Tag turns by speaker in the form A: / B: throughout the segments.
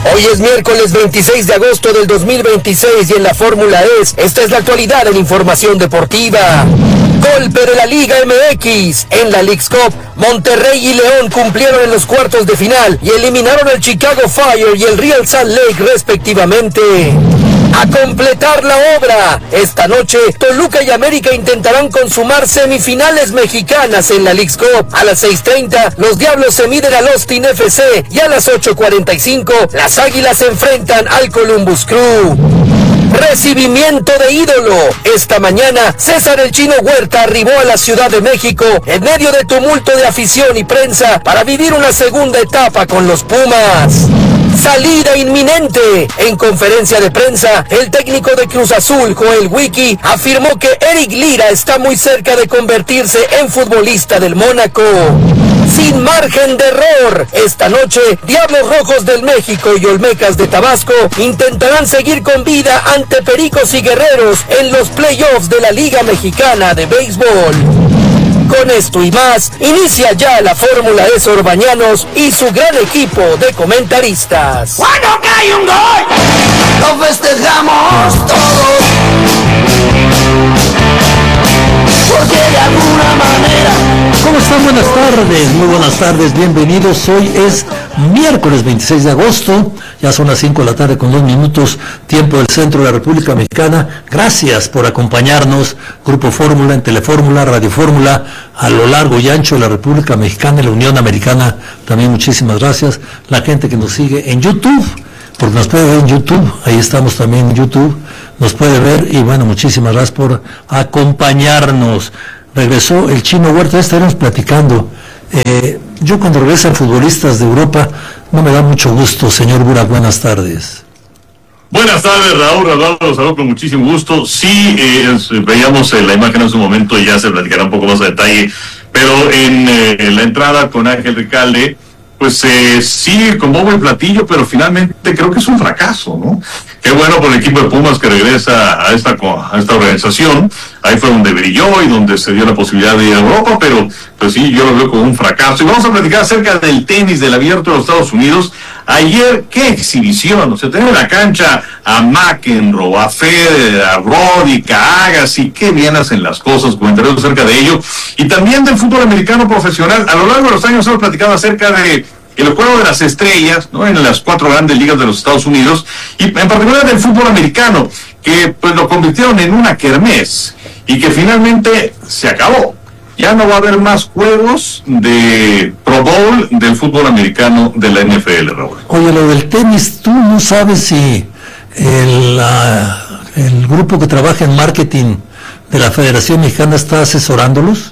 A: Hoy es miércoles 26 de agosto del 2026 y en la Fórmula E, esta es la actualidad en información deportiva. Golpe de la Liga MX. En la Leagues Cup, Monterrey y León cumplieron en los cuartos de final y eliminaron al Chicago Fire y el Real Salt Lake respectivamente. A completar la obra, esta noche Toluca y América intentarán consumar semifinales mexicanas en la Leagues Cup. A las 6:30 los Diablos se miden al Austin FC y a las 8:45 las Águilas se enfrentan al Columbus Crew. Recibimiento de ídolo. Esta mañana César el Chino Huerta arribó a la Ciudad de México en medio de tumulto de afición y prensa para vivir una segunda etapa con los Pumas. Salida inminente. En conferencia de prensa, el técnico de Cruz Azul, Joel Wiki, afirmó que Eric Lira está muy cerca de convertirse en futbolista del Mónaco. Sin margen de error, esta noche, Diablos Rojos del México y Olmecas de Tabasco intentarán seguir con vida ante Pericos y Guerreros en los playoffs de la Liga Mexicana de Béisbol. Con esto y más, inicia ya la Fórmula E Sorbañanos y su gran equipo de comentaristas.
B: Cuando cae un gol, lo festejamos todos, porque de alguna manera...
C: ¿Cómo están? Buenas tardes, muy buenas tardes, bienvenidos. Hoy es miércoles 26 de agosto, ya son las 5 de la tarde con 2 minutos, tiempo del centro de la República Mexicana. Gracias por acompañarnos, Grupo Fórmula, en Telefórmula, Radio Fórmula, a lo largo y ancho de la República Mexicana y la Unión Americana. También muchísimas gracias. La gente que nos sigue en YouTube, porque nos puede ver en YouTube, ahí estamos también en YouTube, nos puede ver y bueno, muchísimas gracias por acompañarnos. Regresó el Chino Huerta, estaremos platicando. Yo cuando regresan futbolistas de Europa, no me da mucho gusto, señor Burak, buenas tardes.
D: Buenas tardes, Raúl, los saludo con muchísimo gusto. Sí, veíamos la imagen en su momento y ya se platicará un poco más a detalle, pero en la entrada con Ángel Recalde, pues sí, con bombo y platillo, pero finalmente creo que es un fracaso, ¿no? Qué bueno por el equipo de Pumas que regresa a esta organización. Ahí fue donde brilló y donde se dio la posibilidad de ir a Europa, pero pues sí, yo lo veo como un fracaso. Y vamos a platicar acerca del tenis, del Abierto de los Estados Unidos. Ayer, qué exhibición, o sea, tenemos en la cancha a McEnroe, a Federer, a Roddick, a Agassi, qué bien hacen las cosas, comentaremos acerca de ello. Y también del fútbol americano profesional. A lo largo de los años hemos platicado acerca de el juego de las estrellas, ¿no? En las 4 grandes ligas de los Estados Unidos, y en particular del fútbol americano, que pues lo convirtieron en una kermés, y que finalmente se acabó. Ya no va a haber más juegos de Pro Bowl del fútbol americano de la NFL, Raúl.
C: Oye, lo del tenis, ¿tú no sabes si el grupo que trabaja en marketing de la Federación Mexicana está asesorándolos?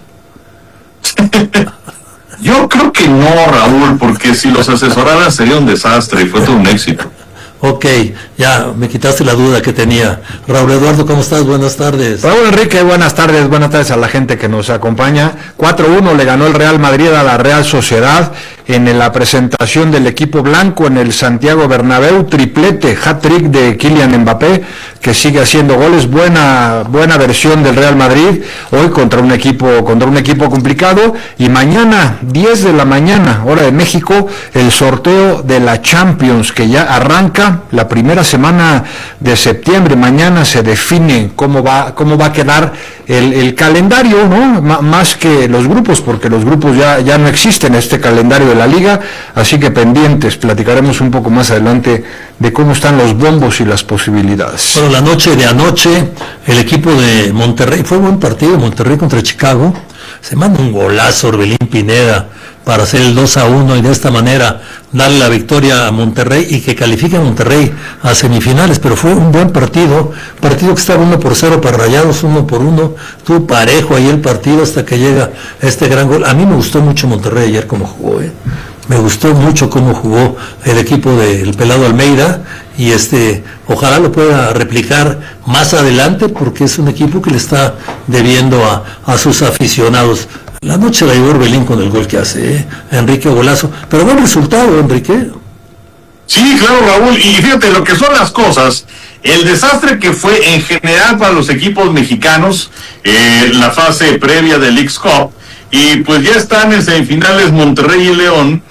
D: Yo creo que no, Raúl, porque si los asesoraran sería un desastre y fue todo un éxito.
C: Ok, ya me quitaste la duda que tenía. Raúl Eduardo, ¿cómo estás? Buenas tardes.
E: Raúl Enrique, buenas tardes a la gente que nos acompaña. 4-1 le ganó el Real Madrid a la Real Sociedad en la presentación del equipo blanco en el Santiago Bernabéu, triplete, hat-trick de Kylian Mbappé, que sigue haciendo goles. Buena versión del Real Madrid, hoy contra un equipo complicado, y mañana, 10 de la mañana, hora de México, el sorteo de la Champions, que ya arranca la primera semana de septiembre. Mañana se define cómo va a quedar el calendario, ¿no? Más que los grupos, porque los grupos ya no existen en este calendario de la liga, así que pendientes, platicaremos un poco más adelante de cómo están los bombos y las posibilidades.
C: Bueno, la noche de anoche, el equipo de Monterrey, fue un buen partido, Monterrey contra Chicago, se manda un golazo Orbelín Pineda para hacer el 2-1 y de esta manera darle la victoria a Monterrey y que califique a Monterrey a semifinales, pero fue un buen partido que estaba 1-0 para Rayados, 1-1, estuvo parejo ahí el partido hasta que llega este gran gol. A mí me gustó mucho Monterrey ayer como jugó, me gustó mucho cómo jugó el equipo del Pelado Almeida y ojalá lo pueda replicar más adelante porque es un equipo que le está debiendo a sus aficionados. La noche la llevó Orbelín con el gol que hace, Enrique, golazo, pero buen resultado, Enrique.
D: Sí, claro, Raúl, y fíjate lo que son las cosas, el desastre que fue en general para los equipos mexicanos, la fase previa del Leagues Cup, y pues ya están en semifinales Monterrey y León,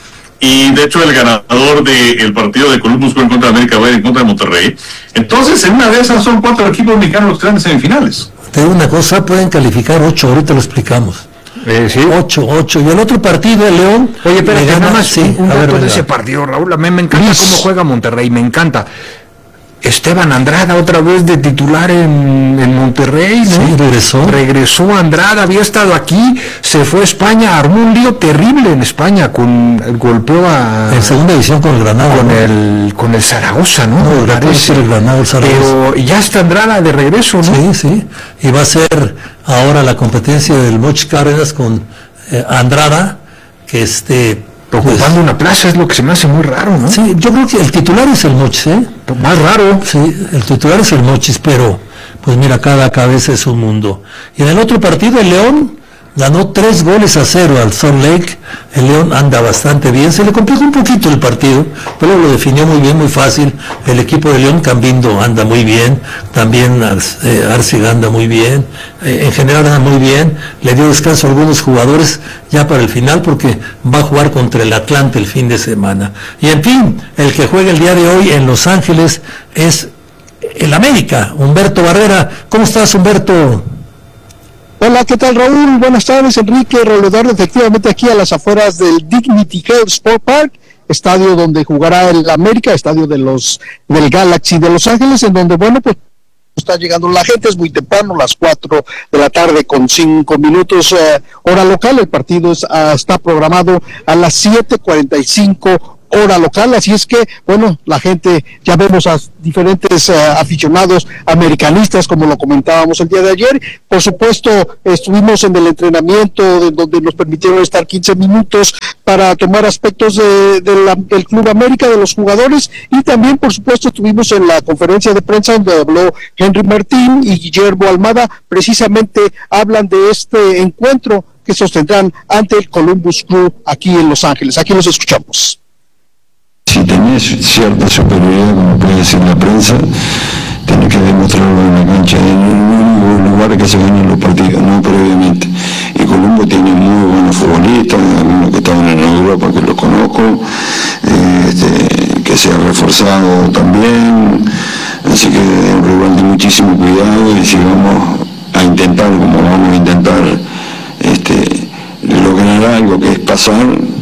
D: y de hecho el ganador del partido de Columbus Crew en contra de América va a ir en contra de Monterrey. Entonces, en una de esas son 4 equipos mexicanos los que están en semifinales.
C: Te digo una cosa, pueden calificar 8, ahorita lo explicamos.
E: Sí.
C: 8. Y el otro partido, el León.
E: Oye, pero nada más
C: sí,
E: un dato de
C: venga.
E: ese partido, Raúl. A mí me encanta cómo juega Monterrey, me encanta. Esteban Andrada otra vez de titular en Monterrey, ¿no?
C: Sí,
E: regresó Andrada, había estado aquí, se fue a España, armó un lío terrible en España, golpeó
C: en segunda división con el Granada,
E: con el Zaragoza, ¿no?
C: El Granada, el Zaragoza.
E: Pero ya está Andrada de regreso, ¿no?
C: Sí, y va a ser ahora la competencia del Moch Cárdenas con Andrada, que
E: ocupando una plaza, es lo que se me hace muy raro, ¿no?
C: Sí, yo creo que el titular es el Mochis,
E: Más raro.
C: Sí, el titular es el Mochis, pero pues mira, cada cabeza es un mundo. Y en el otro partido, el León ganó 3-0 al Salt Lake. El León anda bastante bien, se le complicó un poquito el partido, pero lo definió muy bien, muy fácil. El equipo de León, Cambindo, anda muy bien, también Arcega anda muy bien, en general anda muy bien. Le dio descanso a algunos jugadores ya para el final, porque va a jugar contra el Atlante el fin de semana. Y en fin, el que juega el día de hoy en Los Ángeles es el América, Humberto Barrera. ¿Cómo estás, Humberto?
F: Hola, ¿qué tal, Raúl? Buenas tardes, Enrique Roledor, efectivamente aquí a las afueras del Dignity Health Sport Park, estadio donde jugará el América, estadio del Galaxy de Los Ángeles, en donde, bueno, pues está llegando la gente, es muy temprano, las 4 de la tarde con 5 minutos hora local. El partido está programado a las 7:45 hora local, así es que, bueno, la gente, ya vemos a diferentes aficionados americanistas, como lo comentábamos el día de ayer. Por supuesto, estuvimos en el entrenamiento, donde nos permitieron estar 15 minutos para tomar aspectos del Club América, de los jugadores, y también, por supuesto, estuvimos en la conferencia de prensa donde habló Henry Martín y Guillermo Almada. Precisamente hablan de este encuentro que sostendrán ante el Columbus Crew aquí en Los Ángeles. Aquí los escuchamos.
G: Si tenés cierta superioridad, como puede decir la prensa, tenés que demostrarlo en la cancha. En el único lugar que se ganan los partidos, no previamente. Y Colombo tiene muy buenos futbolistas, algunos que estaban en Europa que los conozco, que se ha reforzado también. Así que es un rival de muchísimo cuidado, y si vamos a intentar, como vamos a intentar, lograr algo que es pasar,